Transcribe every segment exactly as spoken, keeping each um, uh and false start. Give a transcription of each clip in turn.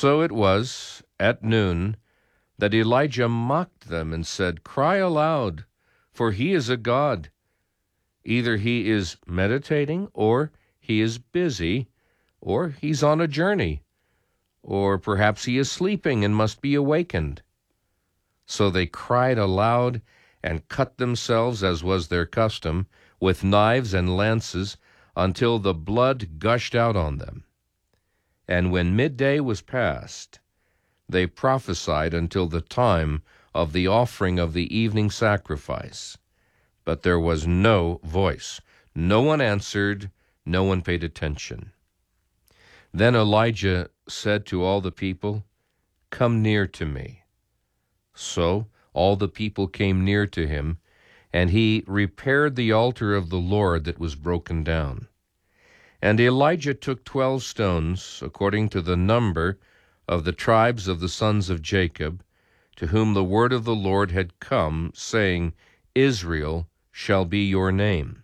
So it was at noon that Elijah mocked them and said, "Cry aloud, for he is a god. Either he is meditating, or he is busy, or he's on a journey, or perhaps he is sleeping and must be awakened." So they cried aloud and cut themselves, as was their custom, with knives and lances, until the blood gushed out on them. And when midday was past, they prophesied until the time of the offering of the evening sacrifice. But there was no voice. No one answered, no one paid attention. Then Elijah said to all the people, "Come near to me." So all the people came near to him, and he repaired the altar of the Lord that was broken down. And Elijah took twelve stones, according to the number of the tribes of the sons of Jacob, to whom the word of the Lord had come, saying, "Israel shall be your name."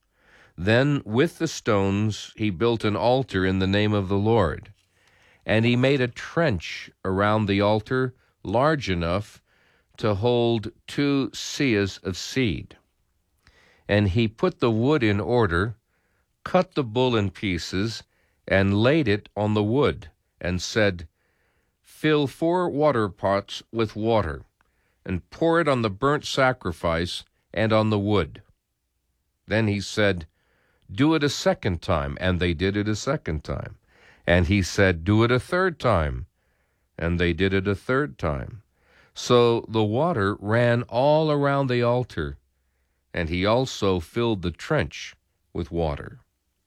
Then with the stones he built an altar in the name of the Lord, and he made a trench around the altar large enough to hold two seahs of seed. And he put the wood in order, cut the bull in pieces, and laid it on the wood, and said, "Fill four water pots with water, and pour it on the burnt sacrifice and on the wood." Then he said, "Do it a second time," and they did it a second time. And he said, "Do it a third time," and they did it a third time. So the water ran all around the altar, and he also filled the trench with water.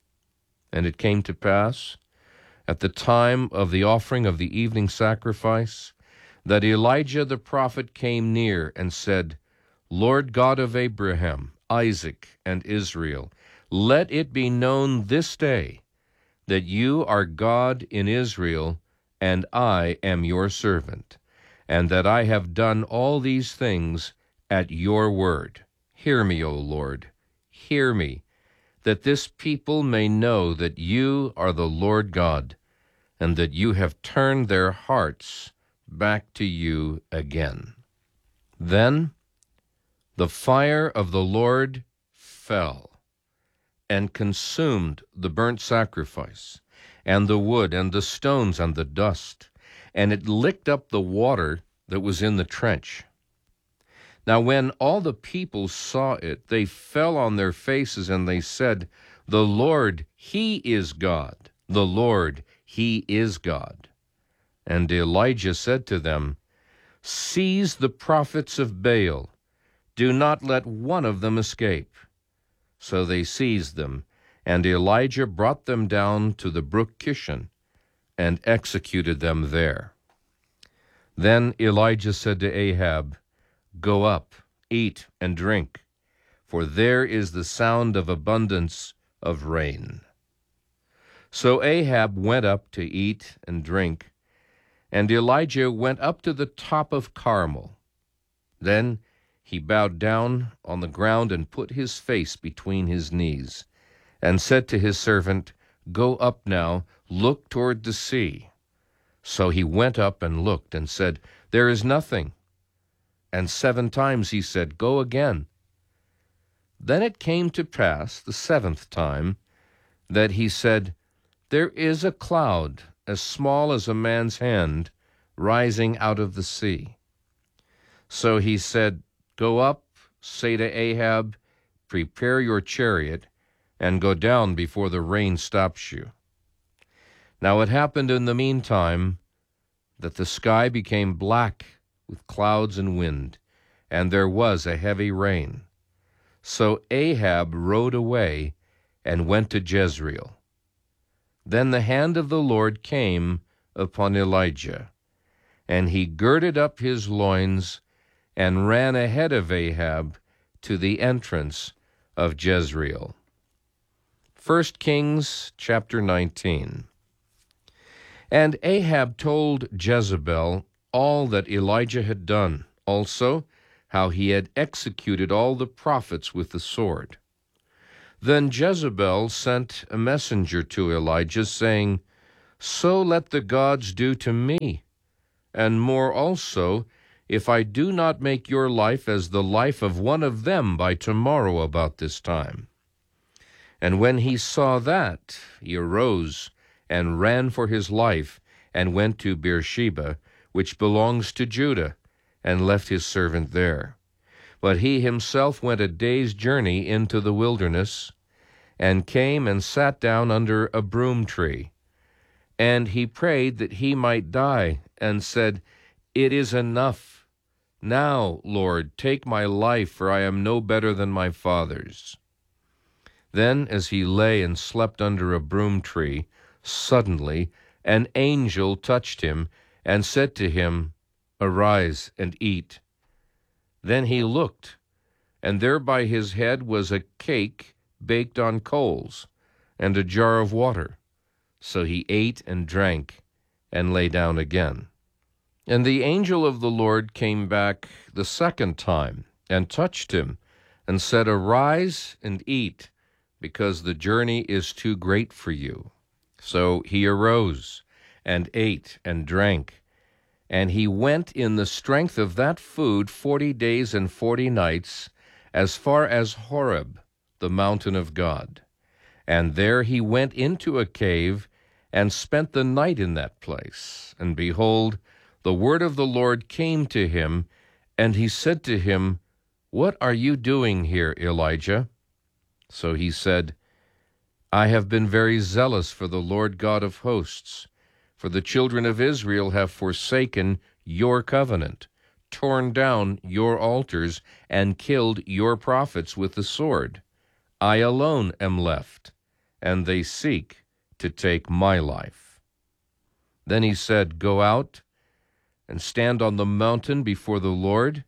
And it came to pass, at the time of the offering of the evening sacrifice, that Elijah the prophet came near and said, "Lord God of Abraham, Isaac, and Israel, let it be known this day that you are God in Israel, and I am your servant, and that I have done all these things at your word. Hear me, O Lord, hear me, that this people may know that you are the Lord God, and that you have turned their hearts back to you again." Then the fire of the Lord fell and consumed the burnt sacrifice, and the wood, and the stones, and the dust, and it licked up the water that was in the trench. Now when all the people saw it, they fell on their faces, and they said, "The Lord, he is God. The Lord, he is God." And Elijah said to them, "Seize the prophets of Baal. Do not let one of them escape." So they seized them, and Elijah brought them down to the brook Kishon and executed them there. Then Elijah said to Ahab, "Go up, eat and drink, for there is the sound of abundance of rain." So Ahab went up to eat and drink, and Elijah went up to the top of Carmel. Then he bowed down on the ground and put his face between his knees, and said to his servant, "Go up now, look toward the sea." So he went up and looked, and said, "There is nothing." And seven times he said, "Go again." Then it came to pass the seventh time that he said, "There is a cloud as small as a man's hand rising out of the sea." So he said, "Go up, say to Ahab, prepare your chariot, and go down before the rain stops you." Now it happened in the meantime that the sky became black with clouds and wind, and there was a heavy rain. So Ahab rode away and went to Jezreel. Then the hand of the Lord came upon Elijah, and he girded up his loins and ran ahead of Ahab to the entrance of Jezreel. First Kings chapter nineteen. And Ahab told Jezebel all that Elijah had done, also how he had executed all the prophets with the sword. Then Jezebel sent a messenger to Elijah, saying, so let the gods do to me, and more also, if I do not make your life as the life of one of them by tomorrow about this time. And when he saw that, he arose and ran for his life, and went to Beersheba, which belongs to Judah, and left his servant there. But he himself went a day's journey into the wilderness, and came and sat down under a broom tree. And he prayed that he might die, and said, It is enough. Now, Lord, take my life, for I am no better than my fathers. Then, as he lay and slept under a broom tree, suddenly an angel touched him, and said to him, Arise and eat. Then he looked, and there by his head was a cake baked on coals, and a jar of water. So he ate and drank, and lay down again. And the angel of the Lord came back the second time, and touched him, and said, Arise and eat, because the journey is too great for you. So he arose, and ate and drank, and he went in the strength of that food forty days and forty nights, as far as Horeb, the mountain of God. And there he went into a cave, and spent the night in that place. And behold, the word of the Lord came to him, and he said to him, What are you doing here, Elijah? So he said, I have been very zealous for the Lord God of hosts, for the children of Israel have forsaken your covenant, torn down your altars, and killed your prophets with the sword. I alone am left, and they seek to take my life. Then he said, Go out and stand on the mountain before the Lord.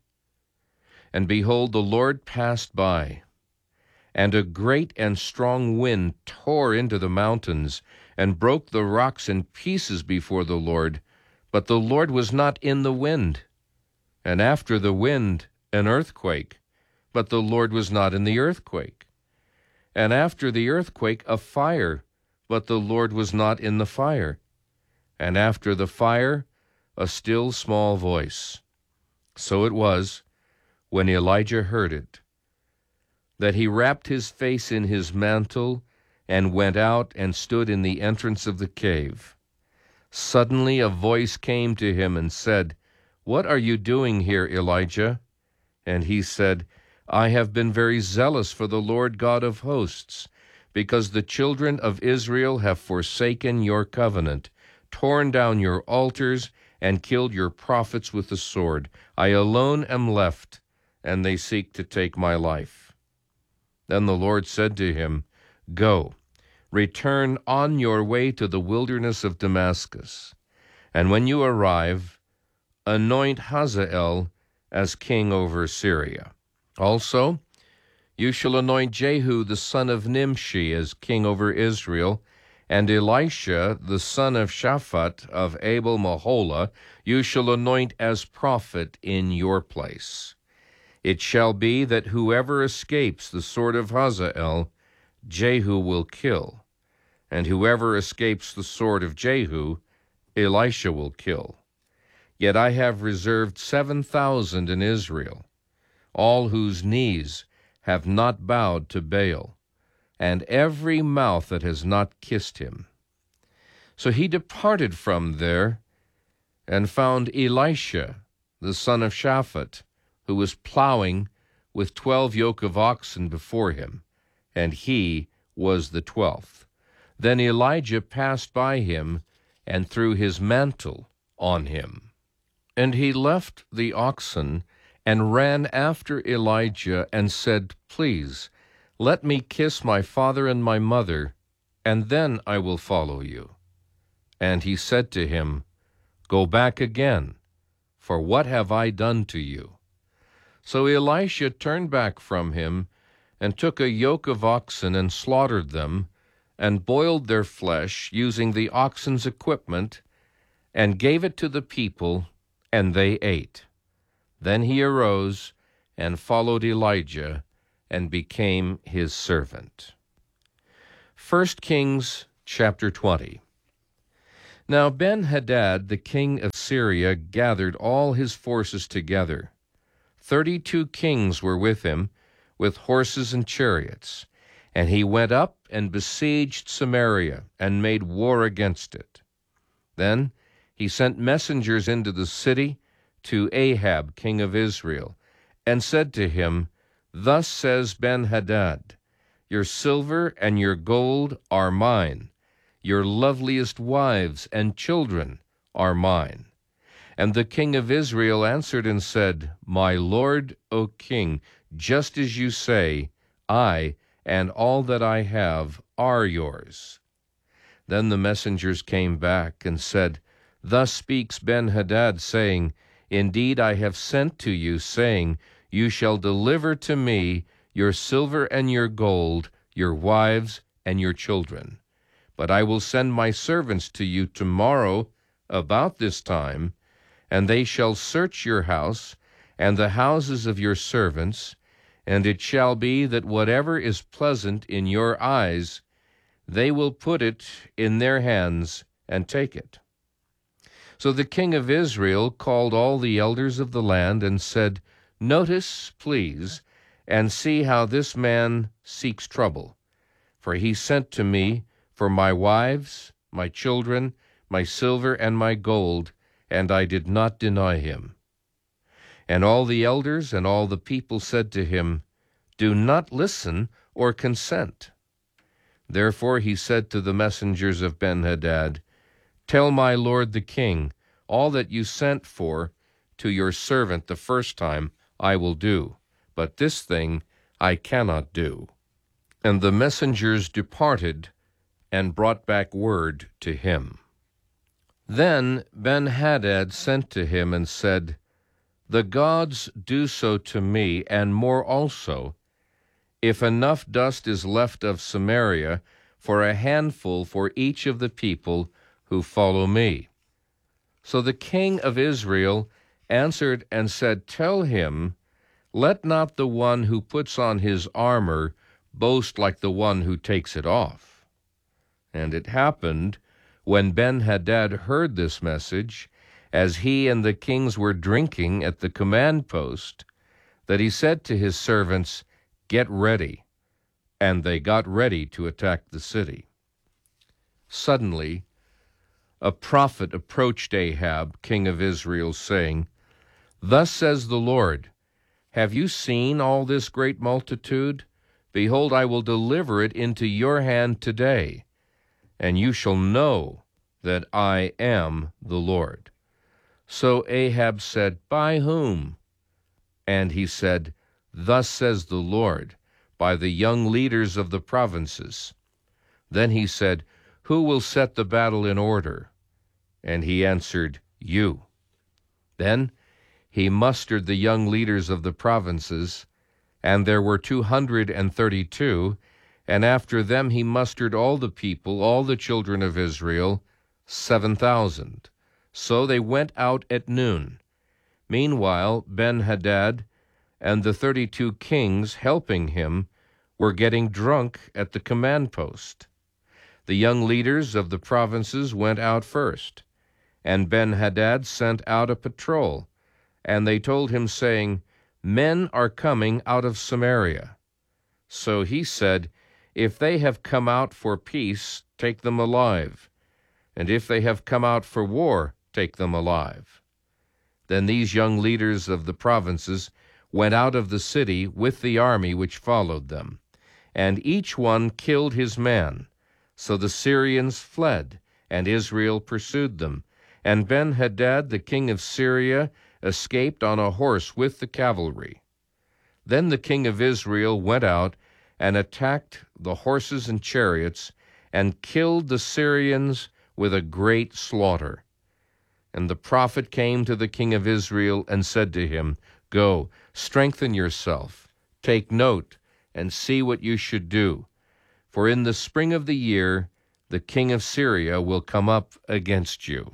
And behold, the Lord passed by, and a great and strong wind tore into the mountains, and broke the rocks in pieces before the Lord. But the Lord was not in the wind. And after the wind, an earthquake. But the Lord was not in the earthquake. And after the earthquake, a fire. But the Lord was not in the fire. And after the fire, a still small voice. So it was, when Elijah heard it, that he wrapped his face in his mantle, and went out and stood in the entrance of the cave. Suddenly a voice came to him and said, What are you doing here, Elijah? And he said, I have been very zealous for the Lord God of hosts, because the children of Israel have forsaken your covenant, torn down your altars, and killed your prophets with the sword. I alone am left, and they seek to take my life. Then the Lord said to him, Go, return on your way to the wilderness of Damascus, and when you arrive, anoint Hazael as king over Syria. Also, you shall anoint Jehu the son of Nimshi as king over Israel, and Elisha the son of Shaphat of Abel-Meholah you shall anoint as prophet in your place. It shall be that whoever escapes the sword of Hazael, Jehu will kill, and whoever escapes the sword of Jehu, Elisha will kill. Yet I have reserved seven thousand in Israel, all whose knees have not bowed to Baal, and every mouth that has not kissed him. So he departed from there, and found Elisha, the son of Shaphat, who was plowing with twelve yoke of oxen before him, and he was the twelfth. Then Elijah passed by him, and threw his mantle on him. And he left the oxen, and ran after Elijah, and said, Please, let me kiss my father and my mother, and then I will follow you. And he said to him, Go back again, for what have I done to you? So Elisha turned back from him, and took a yoke of oxen, and slaughtered them, and boiled their flesh, using the oxen's equipment, and gave it to the people, and they ate. Then he arose and followed Elijah, and became his servant. First Kings chapter twenty. Now Ben-Hadad, the king of Syria, gathered all his forces together. Thirty-two kings were with him, with horses and chariots. And he went up and besieged Samaria, and made war against it. Then he sent messengers into the city to Ahab, king of Israel, and said to him, Thus says Ben-Hadad, Your silver and your gold are mine. Your loveliest wives and children are mine. And the king of Israel answered and said, My lord, O king, just as you say, I and all that I have are yours. Then the messengers came back and said, Thus speaks Ben-Hadad, saying, Indeed I have sent to you, saying, You shall deliver to me your silver and your gold, your wives and your children. But I will send my servants to you tomorrow about this time, and they shall search your house and the houses of your servants, and it shall be that whatever is pleasant in your eyes, they will put it in their hands and take it. So the king of Israel called all the elders of the land and said, Notice, please, and see how this man seeks trouble. For he sent to me for my wives, my children, my silver, and my gold, and I did not deny him. And all the elders and all the people said to him, Do not listen or consent. Therefore he said to the messengers of Ben-Hadad, Tell my lord the king, all that you sent for to your servant the first time I will do, but this thing I cannot do. And the messengers departed and brought back word to him. Then Ben-Hadad sent to him and said, The gods do so to me, and more also, if enough dust is left of Samaria for a handful for each of the people who follow me. So the king of Israel answered and said, Tell him, Let not the one who puts on his armor boast like the one who takes it off. And it happened, when Ben-Hadad heard this message, as he and the kings were drinking at the command post, that he said to his servants, Get ready. And they got ready to attack the city. Suddenly, a prophet approached Ahab, king of Israel, saying, Thus says the Lord, Have you seen all this great multitude? Behold, I will deliver it into your hand today, and you shall know that I am the Lord. So Ahab said, By whom? And he said, Thus says the Lord, by the young leaders of the provinces. Then he said, Who will set the battle in order? And he answered, You. Then he mustered the young leaders of the provinces, and there were two hundred and thirty-two, and after them he mustered all the people, all the children of Israel, seven thousand. So they went out at noon. Meanwhile Ben-Hadad and the thirty-two kings helping him were getting drunk at the command post. The young leaders of the provinces went out first, and Ben-Hadad sent out a patrol, and they told him, saying, Men are coming out of Samaria. So he said, If they have come out for peace, take them alive, and if they have come out for war, take them alive. Then these young leaders of the provinces went out of the city with the army which followed them, and each one killed his man. So the Syrians fled, and Israel pursued them. And Ben-Hadad, the king of Syria, escaped on a horse with the cavalry. Then the king of Israel went out and attacked the horses and chariots, and killed the Syrians with a great slaughter. And the prophet came to the king of Israel and said to him, Go, strengthen yourself, take note, and see what you should do. For in the spring of the year the king of Syria will come up against you.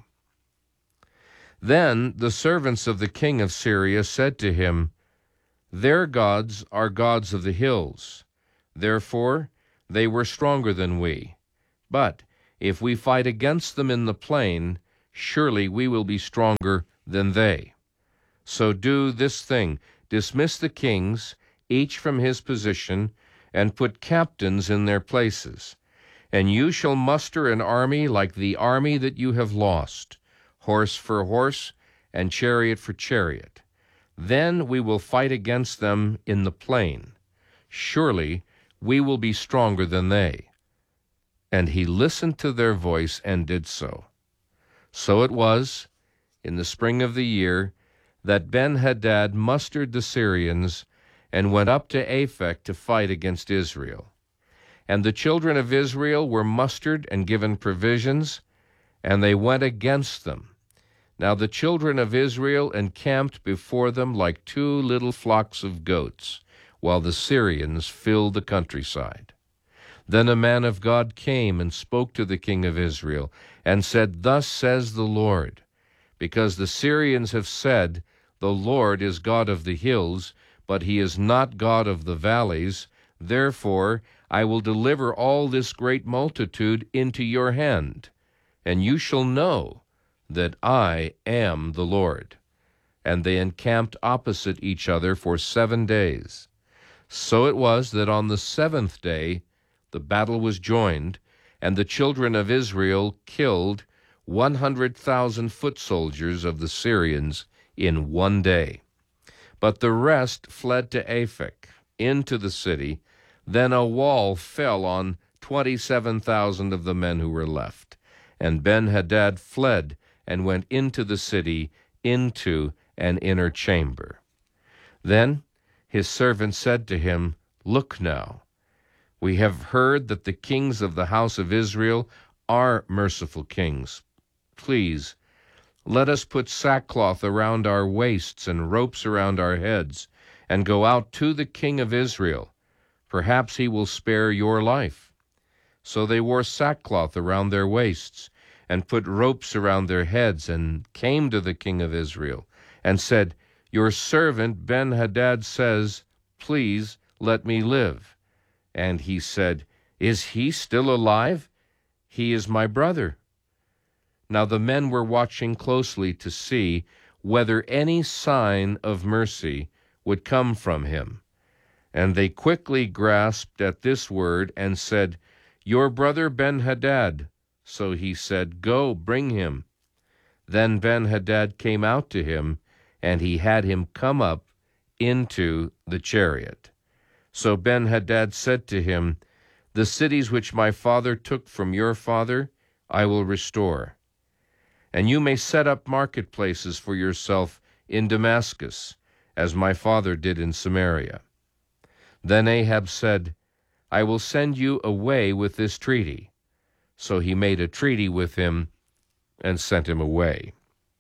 Then the servants of the king of Syria said to him, Their gods are gods of the hills. Therefore they were stronger than we. But If we fight against them in the plain, surely we will be stronger than they. So do this thing, dismiss the kings, each from his position, and put captains in their places. And you shall muster an army like the army that you have lost, horse for horse, and chariot for chariot. Then we will fight against them in the plain. Surely we will be stronger than they. And he listened to their voice and did so. So it was, in the spring of the year, that Ben-Hadad mustered the Syrians and went up to Aphek to fight against Israel. And the children of Israel were mustered and given provisions, and they went against them. Now the children of Israel encamped before them like two little flocks of goats, while the Syrians filled the countryside. Then a man of God came and spoke to the king of Israel, and said, Thus says the Lord, because the Syrians have said, The Lord is God of the hills, but he is not God of the valleys. Therefore I will deliver all this great multitude into your hand, and you shall know that I am the Lord. And they encamped opposite each other for seven days. So it was that on the seventh day the battle was joined, and the children of Israel killed one hundred thousand foot soldiers of the Syrians in one day. But the rest fled to Aphek, into the city. Then a wall fell on twenty-seven thousand of the men who were left. And Ben-Hadad fled and went into the city, into an inner chamber. Then his servant said to him, Look now, we have heard that the kings of the house of Israel are merciful kings. Please, let us put sackcloth around our waists and ropes around our heads, and go out to the king of Israel. Perhaps he will spare your life. So they wore sackcloth around their waists, and put ropes around their heads, and came to the king of Israel, and said, Your servant Ben-Hadad says, Please let me live. And he said, Is he still alive? He is my brother. Now the men were watching closely to see whether any sign of mercy would come from him. And they quickly grasped at this word and said, Your brother Ben-Hadad. So he said, Go, bring him. Then Ben-Hadad came out to him, and he had him come up into the chariot. So Ben-Hadad said to him, The cities which my father took from your father I will restore. And you may set up marketplaces for yourself in Damascus, as my father did in Samaria. Then Ahab said, I will send you away with this treaty. So he made a treaty with him and sent him away.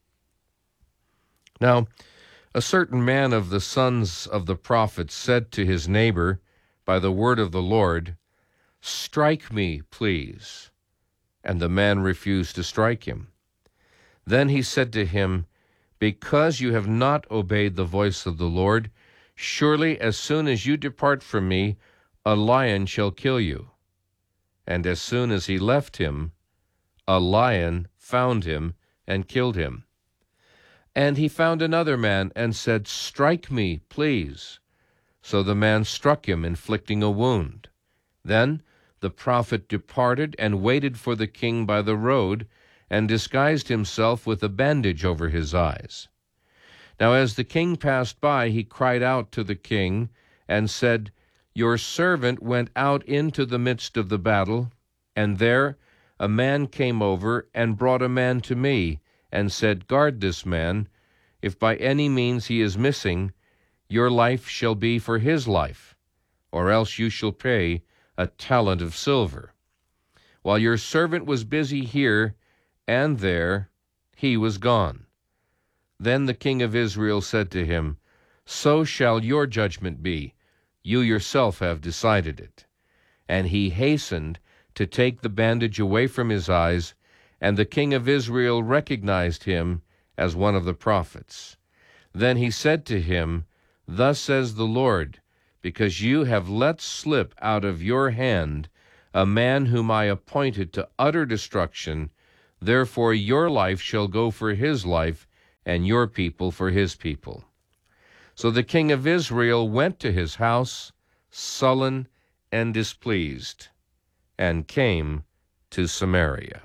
Now, a certain man of the sons of the prophets said to his neighbor by the word of the Lord, Strike me, please. And the man refused to strike him. Then he said to him, Because you have not obeyed the voice of the Lord, surely as soon as you depart from me, a lion shall kill you. And as soon as he left him, a lion found him and killed him. And he found another man and said, Strike me, please. So the man struck him, inflicting a wound. Then the prophet departed and waited for the king by the road, and disguised himself with a bandage over his eyes. Now as the king passed by, he cried out to the king and said, Your servant went out into the midst of the battle, and there a man came over and brought a man to me, and said, Guard this man. If by any means he is missing, your life shall be for his life, or else you shall pay a talent of silver. While your servant was busy here and there, he was gone. Then the king of Israel said to him, So shall your judgment be. You yourself have decided it. And he hastened to take the bandage away from his eyes, and the king of Israel recognized him as one of the prophets. Then he said to him, Thus says the Lord, because you have let slip out of your hand a man whom I appointed to utter destruction. Therefore your life shall go for his life, and your people for his people. So the king of Israel went to his house, sullen and displeased, and came to Samaria.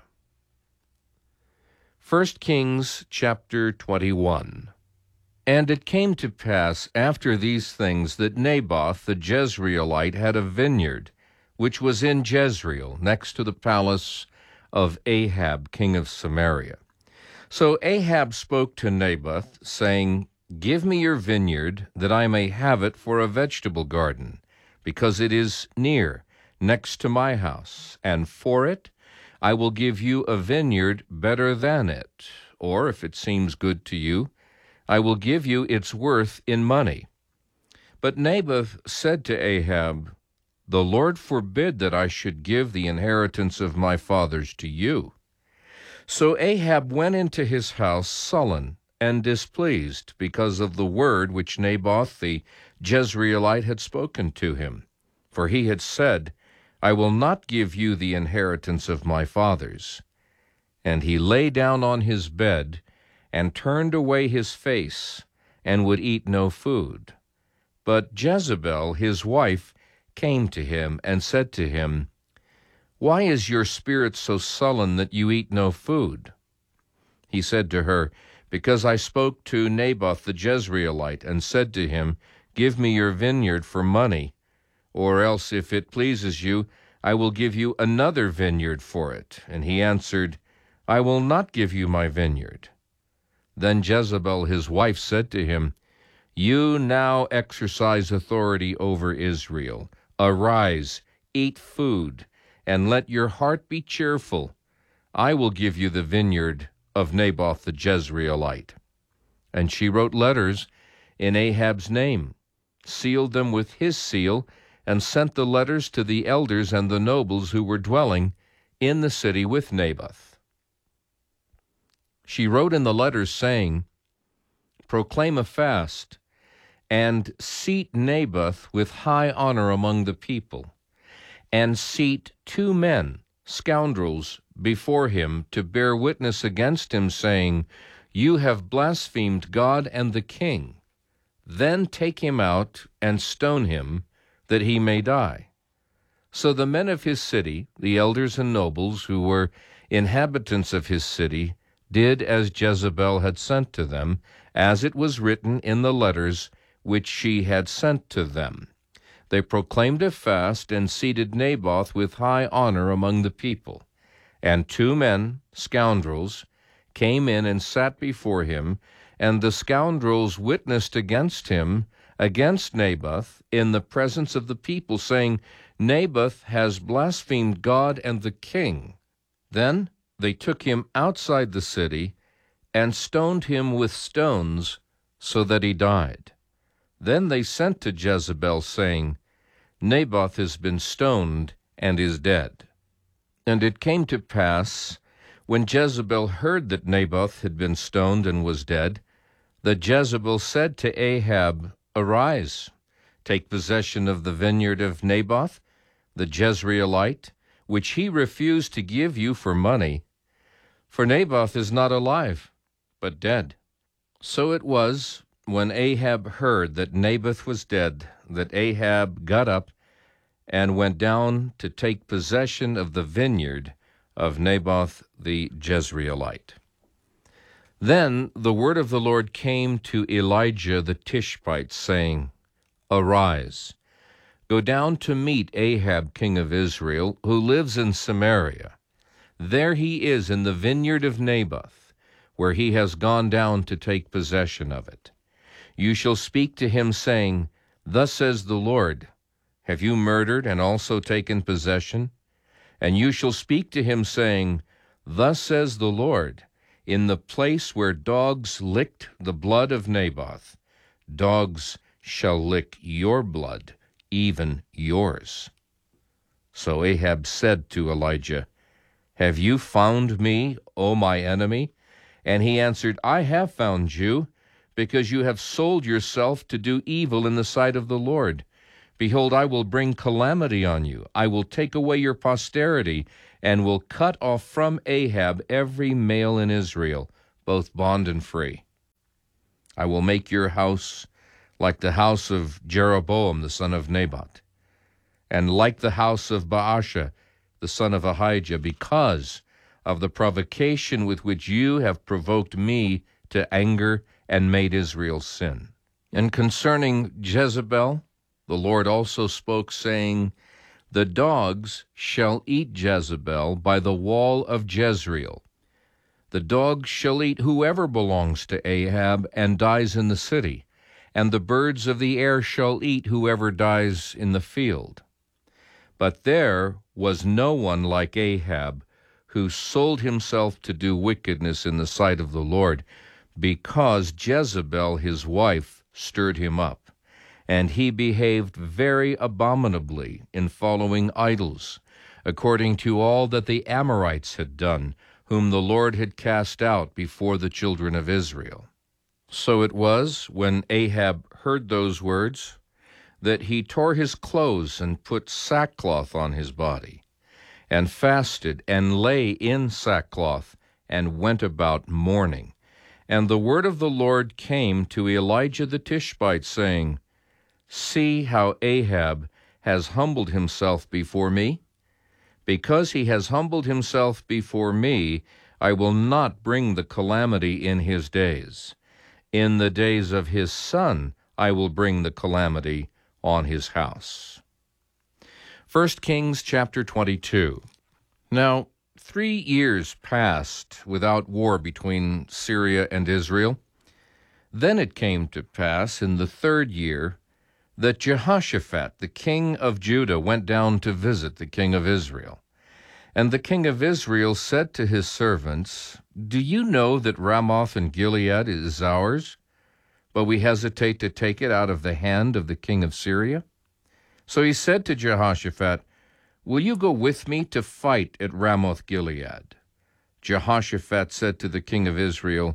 First Kings chapter twenty-one. And it came to pass after these things that Naboth the Jezreelite had a vineyard, which was in Jezreel, next to the palace of Ahab king of Samaria. So Ahab spoke to Naboth, saying, Give me your vineyard, that I may have it for a vegetable garden, because it is near, next to my house, and for it I will give you a vineyard better than it. Or, if it seems good to you, I will give you its worth in money. But Naboth said to Ahab, The Lord forbid that I should give the inheritance of my fathers to you. So Ahab went into his house sullen and displeased because of the word which Naboth the Jezreelite had spoken to him. For he had said, I will not give you the inheritance of my fathers. And he lay down on his bed, and turned away his face, and would eat no food. But Jezebel his wife came to him, and said to him, Why is your spirit so sullen that you eat no food? He said to her, Because I spoke to Naboth the Jezreelite, and said to him, Give me your vineyard for money, or else, if it pleases you, I will give you another vineyard for it. And he answered, I will not give you my vineyard. Then Jezebel his wife said to him, You now exercise authority over Israel. Arise, eat food, and let your heart be cheerful. I will give you the vineyard of Naboth the Jezreelite. And she wrote letters in Ahab's name, sealed them with his seal, and sent the letters to the elders and the nobles who were dwelling in the city with Naboth. She wrote in the letters, saying, Proclaim a fast, and seat Naboth with high honor among the people, and seat two men, scoundrels, before him to bear witness against him, saying, You have blasphemed God and the king. Then take him out and stone him, that he may die. So the men of his city, the elders and nobles who were inhabitants of his city, did as Jezebel had sent to them, as it was written in the letters which she had sent to them. They proclaimed a fast and seated Naboth with high honor among the people. And two men, scoundrels, came in and sat before him, and the scoundrels witnessed against him, against Naboth, in the presence of the people, saying, Naboth has blasphemed God and the king. Then they took him outside the city, and stoned him with stones, so that he died. Then they sent to Jezebel, saying, Naboth has been stoned and is dead. And it came to pass, when Jezebel heard that Naboth had been stoned and was dead, that Jezebel said to Ahab, Arise, take possession of the vineyard of Naboth, the Jezreelite, which he refused to give you for money. For Naboth is not alive, but dead. So it was, when Ahab heard that Naboth was dead, that Ahab got up and went down to take possession of the vineyard of Naboth the Jezreelite. Then the word of the Lord came to Elijah the Tishbite, saying, Arise, go down to meet Ahab king of Israel, who lives in Samaria. There he is in the vineyard of Naboth, where he has gone down to take possession of it. You shall speak to him, saying, Thus says the Lord, Have you murdered and also taken possession? And you shall speak to him, saying, Thus says the Lord, In the place where dogs licked the blood of Naboth, dogs shall lick your blood, even yours. So Ahab said to Elijah, Have you found me, O my enemy? And he answered, I have found you, because you have sold yourself to do evil in the sight of the Lord. Behold, I will bring calamity on you. I will take away your posterity, and will cut off from Ahab every male in Israel, both bond and free. I will make your house like the house of Jeroboam the son of Nebat, and like the house of Baasha the son of Ahijah, because of the provocation with which you have provoked me to anger and made Israel sin. And concerning Jezebel, the Lord also spoke, saying, The dogs shall eat Jezebel by the wall of Jezreel. The dogs shall eat whoever belongs to Ahab and dies in the city, and the birds of the air shall eat whoever dies in the field. But there was no one like Ahab, who sold himself to do wickedness in the sight of the Lord, because Jezebel his wife stirred him up, and he behaved very abominably in following idols, according to all that the Amorites had done, whom the Lord had cast out before the children of Israel. So it was, when Ahab heard those words, that he tore his clothes and put sackcloth on his body, and fasted, and lay in sackcloth, and went about mourning. And the word of the Lord came to Elijah the Tishbite, saying, See how Ahab has humbled himself before me? Because he has humbled himself before me, I will not bring the calamity in his days. In the days of his son I will bring the calamity on his house. First Kings chapter twenty-two. Now, three years passed without war between Syria and Israel. Then it came to pass in the third year that Jehoshaphat, the king of Judah, went down to visit the king of Israel. And the king of Israel said to his servants, Do you know that Ramoth in Gilead is ours, but we hesitate to take it out of the hand of the king of Syria? So he said to Jehoshaphat, Will you go with me to fight at Ramoth Gilead? Jehoshaphat said to the king of Israel,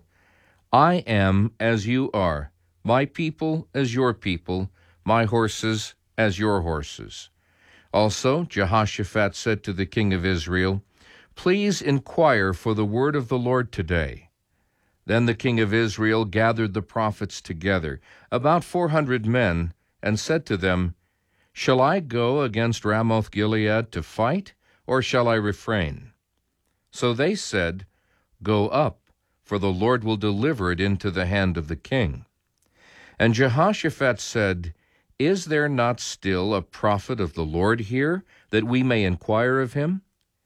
I am as you are, my people as your people, my horses as your horses. Also Jehoshaphat said to the king of Israel, Please inquire for the word of the Lord today. Then the king of Israel gathered the prophets together, about four hundred men, and said to them, Shall I go against Ramoth Gilead to fight, or shall I refrain? So they said, Go up, for the Lord will deliver it into the hand of the king. And Jehoshaphat said, Is there not still a prophet of the Lord here, that we may inquire of him?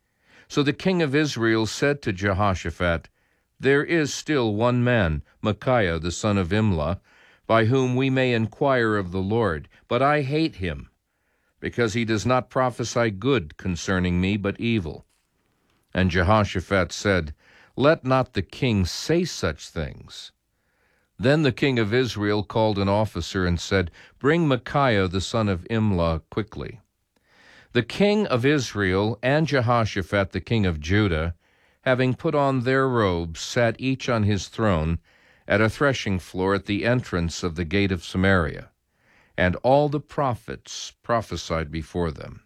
So the king of Israel said to Jehoshaphat, There is still one man, Micaiah the son of Imlah, by whom we may inquire of the Lord, but I hate him, because he does not prophesy good concerning me, but evil. And Jehoshaphat said, Let not the king say such things. Then the king of Israel called an officer and said, Bring Micaiah the son of Imlah quickly. The king of Israel and Jehoshaphat the king of Judah, having put on their robes, sat each on his throne at a threshing floor at the entrance of the gate of Samaria. And all the prophets prophesied before them.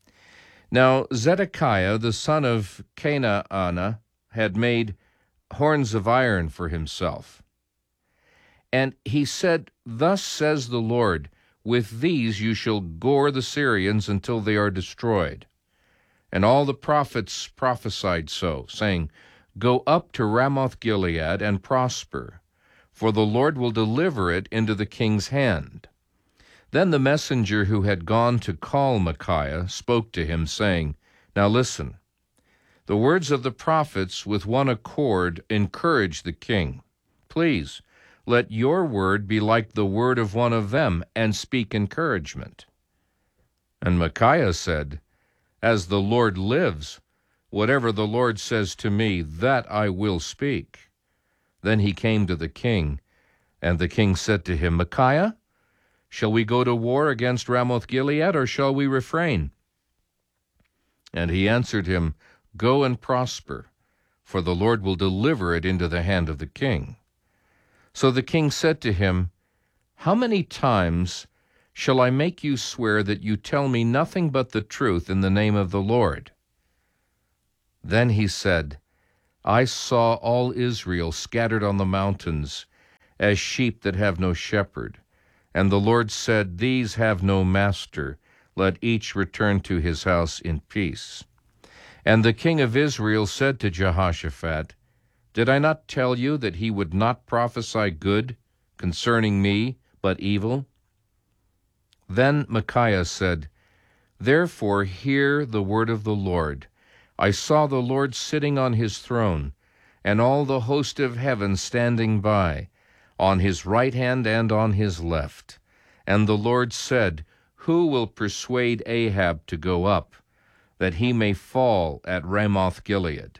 Now Zedekiah the son of Kenaanah had made horns of iron for himself. And he said, Thus says the Lord, With these you shall gore the Syrians until they are destroyed. And all the prophets prophesied so, saying, Go up to Ramoth Gilead and prosper, for the Lord will deliver it into the king's hand. Then the messenger who had gone to call Micaiah spoke to him, saying, Now listen, the words of the prophets with one accord encourage the king. Please, let your word be like the word of one of them, and speak encouragement. And Micaiah said, As the Lord lives, whatever the Lord says to me, that I will speak. Then he came to the king, and the king said to him, Micaiah, shall we go to war against Ramoth Gilead, or shall we refrain? And he answered him, Go and prosper, for the Lord will deliver it into the hand of the king. So the king said to him, How many times shall I make you swear that you tell me nothing but the truth in the name of the Lord?" Then he said, "I saw all Israel scattered on the mountains, as sheep that have no shepherd. And the Lord said, These have no master. Let each return to his house in peace." And the king of Israel said to Jehoshaphat, "Did I not tell you that he would not prophesy good concerning me, but evil?" Then Micaiah said, "Therefore hear the word of the Lord. I saw the Lord sitting on his throne, and all the host of heaven standing by, on his right hand and on his left. And the Lord said, Who will persuade Ahab to go up, that he may fall at Ramoth-Gilead?"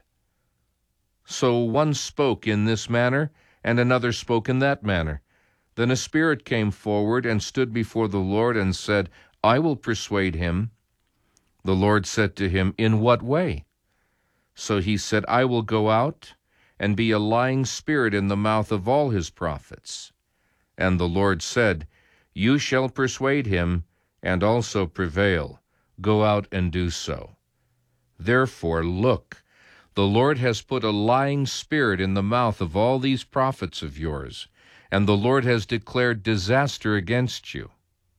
So one spoke in this manner, and another spoke in that manner. Then a spirit came forward and stood before the Lord and said, "I will persuade him." The Lord said to him, "In what way?" So he said, "I will go out and be a lying spirit in the mouth of all his prophets." And the Lord said, "You shall persuade him, and also prevail. Go out and do so. Therefore, look, the Lord has put a lying spirit in the mouth of all these prophets of yours, and the Lord has declared disaster against you."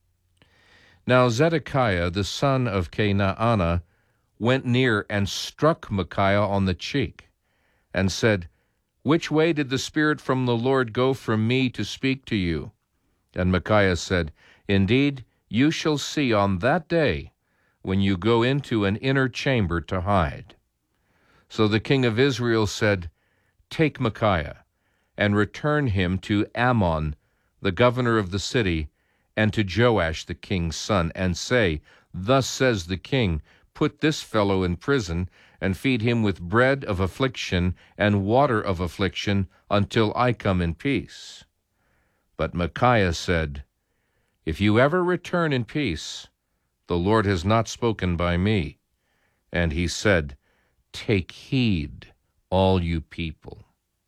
Now Zedekiah the son of Kenaanah went near and struck Micaiah on the cheek, and said, "Which way did the Spirit from the Lord go from me to speak to you?" And Micaiah said, "Indeed, you shall see on that day, when you go into an inner chamber to hide." So the king of Israel said, "Take Micaiah, and return him to Amon, the governor of the city, and to Joash the king's son, and say, Thus says the king, Put this fellow in prison, and feed him with bread of affliction and water of affliction, until I come in peace." But Micaiah said, "If you ever return in peace, the Lord has not spoken by me." And he said, "Take heed, all you people."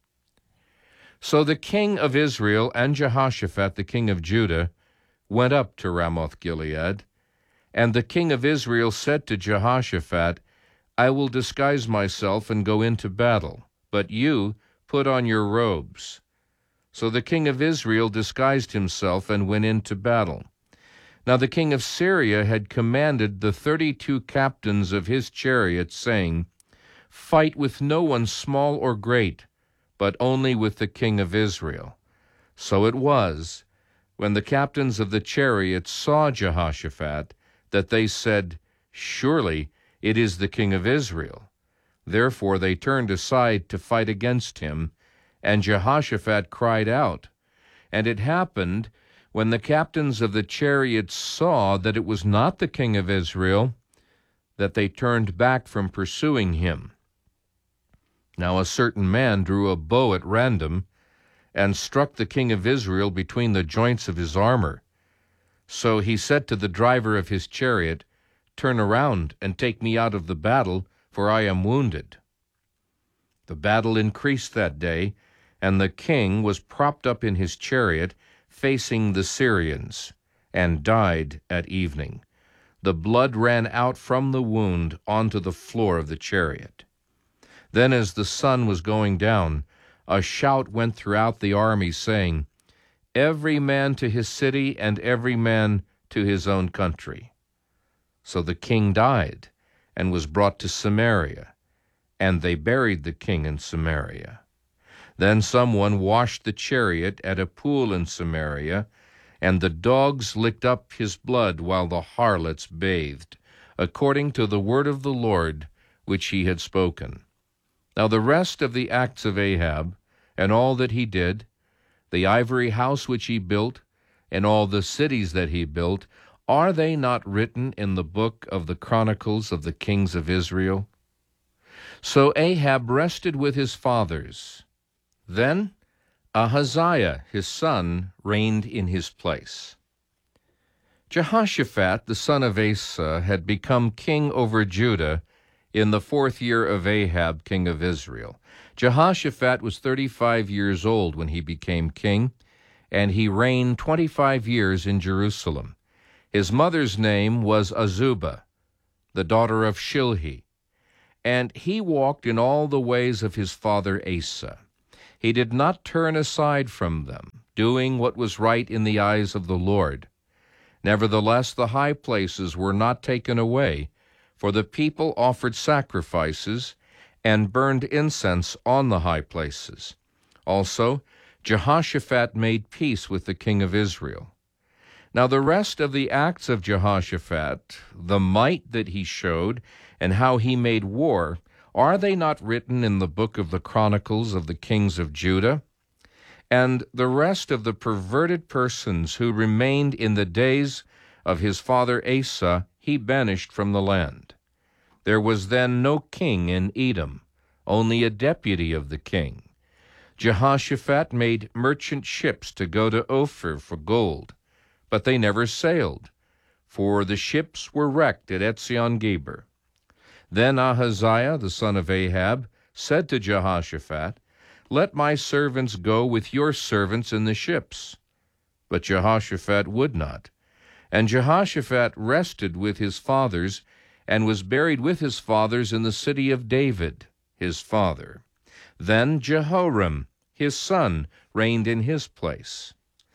So the king of Israel and Jehoshaphat the king of Judah went up to Ramoth-Gilead. And the king of Israel said to Jehoshaphat, "I will disguise myself and go into battle, but you put on your robes." So the king of Israel disguised himself and went into battle. Now the king of Syria had commanded the thirty-two captains of his chariots, saying, "Fight with no one small or great, but only with the king of Israel." So it was, when the captains of the chariots saw Jehoshaphat, that they said, "Surely it is the king of Israel." Therefore they turned aside to fight against him, and Jehoshaphat cried out. And it happened, when the captains of the chariots saw that it was not the king of Israel, that they turned back from pursuing him. Now a certain man drew a bow at random, and struck the king of Israel between the joints of his armor. So he said to the driver of his chariot, "Turn around and take me out of the battle, for I am wounded." The battle increased that day, and the king was propped up in his chariot, facing the Syrians, and died at evening. The blood ran out from the wound onto the floor of the chariot. Then as the sun was going down, a shout went throughout the army, saying, "Every man to his city, and every man to his own country." So the king died, and was brought to Samaria, and they buried the king in Samaria. Then someone washed the chariot at a pool in Samaria, and the dogs licked up his blood while the harlots bathed, according to the word of the Lord which he had spoken. Now the rest of the acts of Ahab, and all that he did, the ivory house which he built, and all the cities that he built, are they not written in the book of the Chronicles of the kings of Israel? So Ahab rested with his fathers. Then Ahaziah his son reigned in his place. Jehoshaphat the son of Asa had become king over Judah in the fourth year of Ahab king of Israel. Jehoshaphat was thirty-five years old when he became king, and he reigned twenty-five years in Jerusalem. His mother's name was Azubah, the daughter of Shilhi. And he walked in all the ways of his father Asa. He did not turn aside from them, doing what was right in the eyes of the Lord. Nevertheless, the high places were not taken away, for the people offered sacrifices and burned incense on the high places. Also, Jehoshaphat made peace with the king of Israel. Now the rest of the acts of Jehoshaphat, the might that he showed, and how he made war, are they not written in the book of the Chronicles of the kings of Judah? And the rest of the perverted persons who remained in the days of his father Asa, he banished from the land. There was then no king in Edom, only a deputy of the king. Jehoshaphat made merchant ships to go to Ophir for gold, but they never sailed, for the ships were wrecked at Etzion-Geber. Then Ahaziah, the son of Ahab, said to Jehoshaphat, "Let my servants go with your servants in the ships." But Jehoshaphat would not. And Jehoshaphat rested with his fathers, and was buried with his fathers in the city of David, his father. Then Jehoram, his son, reigned in his place.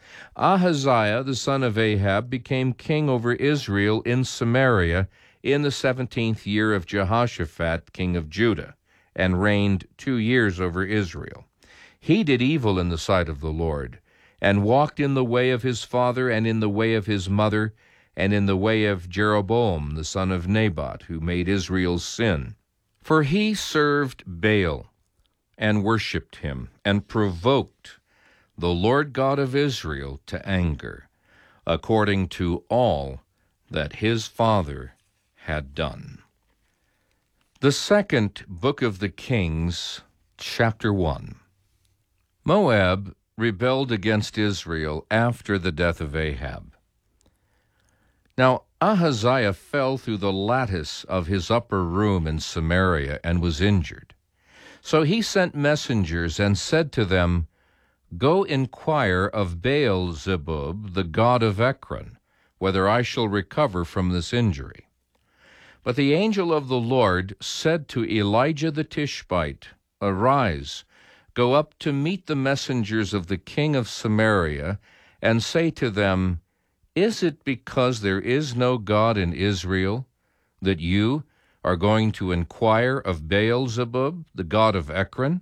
Ahaziah, the son of Ahab, became king over Israel in Samaria in the seventeenth year of Jehoshaphat, king of Judah, and reigned two years over Israel. He did evil in the sight of the Lord, and walked in the way of his father, and in the way of his mother, and in the way of Jeroboam, the son of Nebat, who made Israel sin. For he served Baal, and worshipped him, and provoked the Lord God of Israel to anger, according to all that his father had done. The second book of the Kings, chapter one. Moab rebelled against Israel after the death of Ahab. Now Ahaziah fell through the lattice of his upper room in Samaria and was injured. So he sent messengers and said to them, "Go inquire of Baal-zebub, the god of Ekron, whether I shall recover from this injury." But the angel of the Lord said to Elijah the Tishbite, "Arise, go up to meet the messengers of the king of Samaria, and say to them, Is it because there is no God in Israel that you are going to inquire of Baal-zebub, the god of Ekron?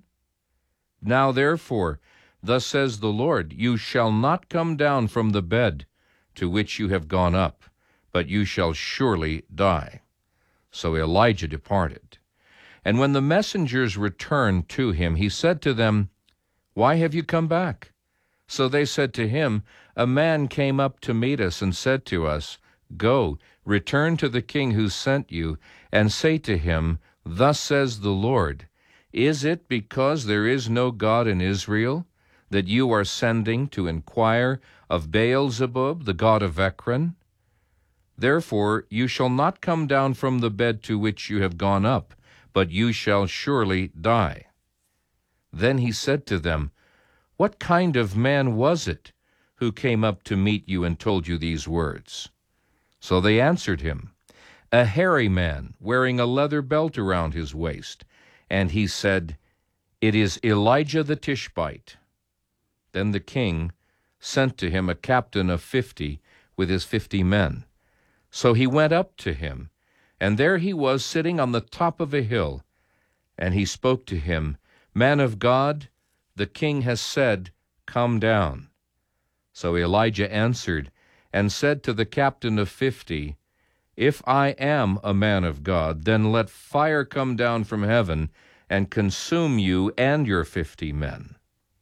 Now therefore, thus says the Lord, you shall not come down from the bed to which you have gone up, but you shall surely die." So Elijah departed. And when the messengers returned to him, he said to them, "Why have you come back?" So they said to him, "A man came up to meet us and said to us, 'Go, return to the king who sent you, and say to him, Thus says the Lord, Is it because there is no God in Israel that you are sending to inquire of Baal-zebub, the god of Ekron? Therefore you shall not come down from the bed to which you have gone up, but you shall surely die.'" Then he said to them, "What kind of man was it who came up to meet you and told you these words?" So they answered him, "A hairy man, wearing a leather belt around his waist." And he said, "It is Elijah the Tishbite." Then the king sent to him a captain of fifty with his fifty men. So he went up to him, and there he was sitting on the top of a hill. And he spoke to him, "Man of God, the king has said, Come down." So Elijah answered and said to the captain of fifty, "If I am a man of God, then let fire come down from heaven and consume you and your fifty men."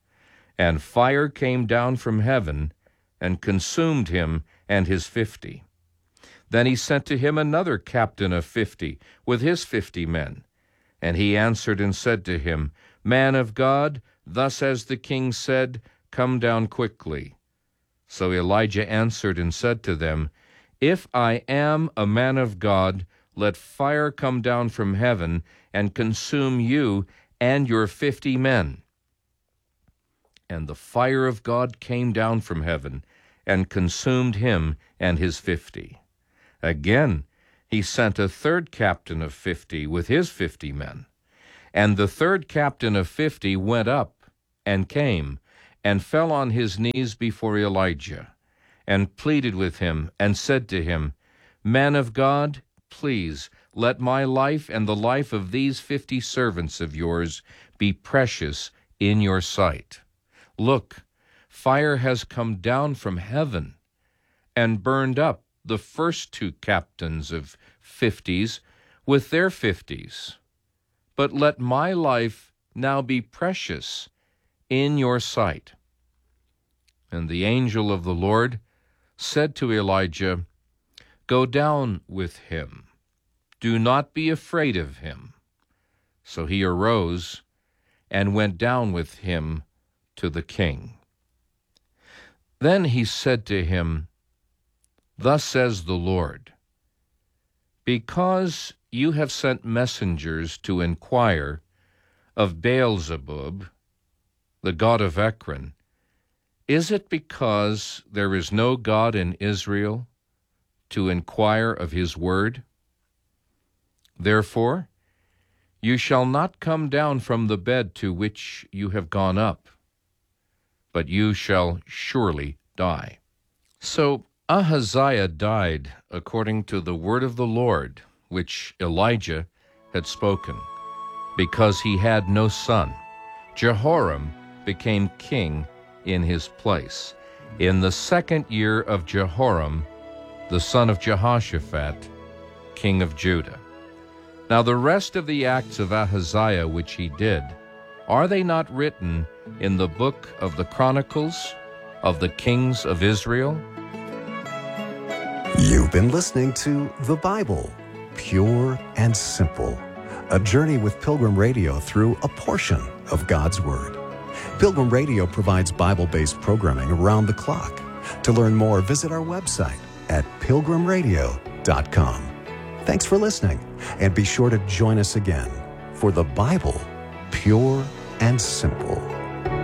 And fire came down from heaven and consumed him and his fifty. Then he sent to him another captain of fifty with his fifty men. And he answered and said to him, "Man of God, thus has the king said, Come down quickly." So Elijah answered and said to them, "If I am a man of God, let fire come down from heaven and consume you and your fifty men." And the fire of God came down from heaven and consumed him and his fifty. Again he sent a third captain of fifty with his fifty men. And the third captain of fifty went up and came and fell on his knees before Elijah and pleaded with him and said to him, Man of God, please let my life and the life of these fifty servants of yours be precious in your sight. Look, fire has come down from heaven and burned up the first two captains of fifties with their fifties. But let my life now be precious in your sight. And the angel of the Lord said to Elijah, Go down with him. Do not be afraid of him. So he arose and went down with him to the king. Then he said to him, Thus says the Lord, Because you have sent messengers to inquire of Baalzebub, the god of Ekron, is it because there is no God in Israel to inquire of his word? Therefore, you shall not come down from the bed to which you have gone up, but you shall surely die. So Ahaziah died according to the word of the Lord, which Elijah had spoken, because he had no son. Jehoram became king in his place, in the second year of Jehoram, the son of Jehoshaphat, king of Judah. Now the rest of the acts of Ahaziah which he did, are they not written in the book of the Chronicles of the kings of Israel? You've been listening to The Bible, Pure and Simple, a journey with Pilgrim Radio through a portion of God's Word. Pilgrim Radio provides Bible-based programming around the clock. To learn more, visit our website at pilgrim radio dot com. Thanks for listening, and be sure to join us again for The Bible, Pure and Simple.